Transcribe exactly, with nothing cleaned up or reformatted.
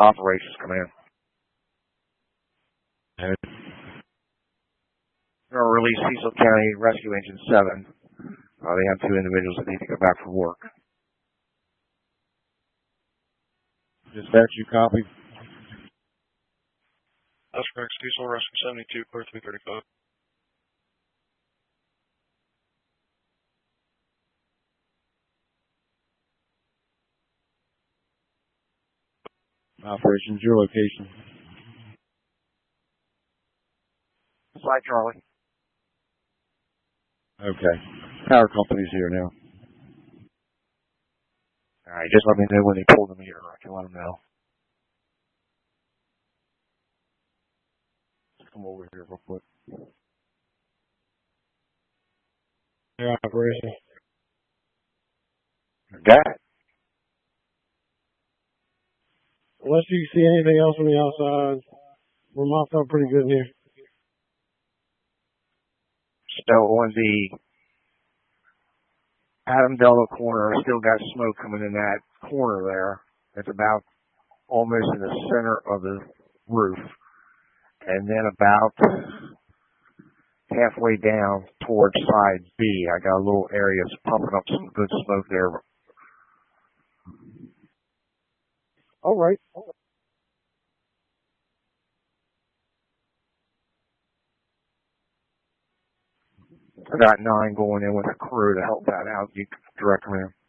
Operations Command. Okay. We're going to release Cecil County Rescue Engine seven. Uh, they have two individuals that need to go back from work. Dispatch, you copy? That's correct. Cecil Rescue seventy-two, clear three thirty-five. Operations, your location. Side Charlie. Okay. Power company's here now. All right, just let me know when they pull the meter. I can let them know. Let's come over here real quick. Your operation. Got it. Unless you see anything else on the outside, we're mopped up pretty good in here. So on the Adam Delta corner, I still got smoke coming in that corner there. It's about almost in the center of the roof. And then about halfway down towards side B, I got a little area pumping up some good smoke there. All right. I got nine going in with a crew to help that out. You direct them in.